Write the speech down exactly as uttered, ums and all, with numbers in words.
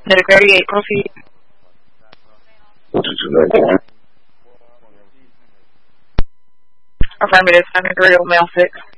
Medic thirty-eight, proceed. Affirmative, seven three, male six.